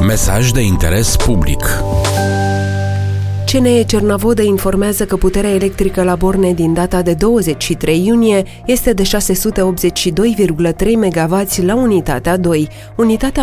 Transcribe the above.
Mesaj de interes public. CNE Cernavodă informează că puterea electrică la borne din data de 23 iunie este de 682,3 MW la unitatea 2. Unitatea